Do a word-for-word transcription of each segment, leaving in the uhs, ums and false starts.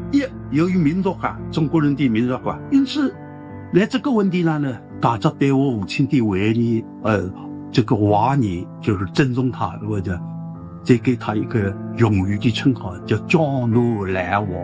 一由于民族化，中国人的民族化，因此在这个问题上呢，大家对我父亲的怀念，呃，这个怀念就是尊重他，或者再给他一个荣誉的称号，叫江南兰王。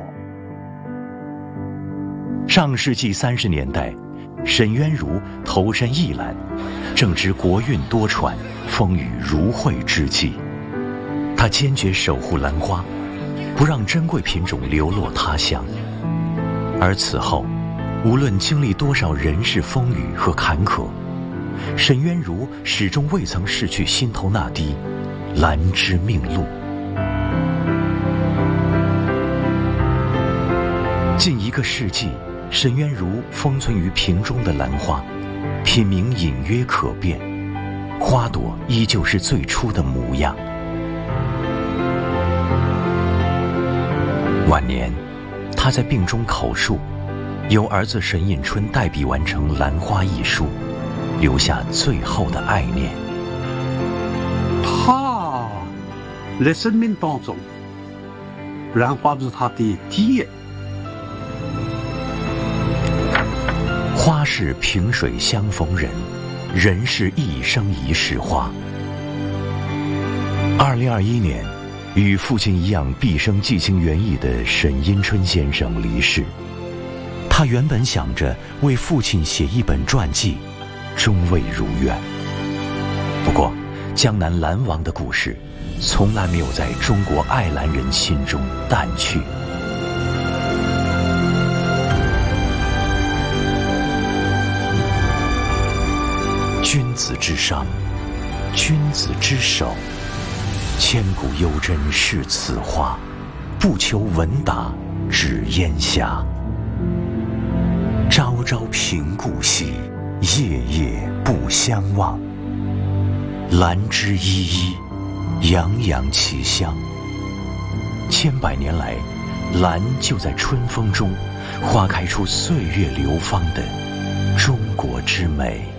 上世纪三十年代，沈渊如投身艺兰，正值国运多舛、风雨如晦之际，他坚决守护兰花，不让珍贵品种流落他乡。而此后，无论经历多少人世风雨和坎坷，沈渊如始终未曾失去心头那滴兰之命路。近一个世纪，沈渊如封存于瓶中的兰花，品名隐约可辨，花朵依旧是最初的模样。晚年，他在病中口述，由儿子沈引春代笔完成《兰花》一书，留下最后的爱念。 他在生命当中，兰花是他的第一。 花是萍水相逢人，人是一生一世花。二零二一年，与父亲一样毕生寄情园艺的沈因春先生离世。他原本想着为父亲写一本传记，终未如愿。不过，江南兰王的故事，从来没有在中国爱兰人心中淡去。君子之伤，君子之手。千古幽珍是此花，不求闻达止烟霞。朝朝频顾惜，夜夜不相忘。兰之依依，洋洋其香。千百年来，兰就在春风中花开出岁月流芳的中国之美。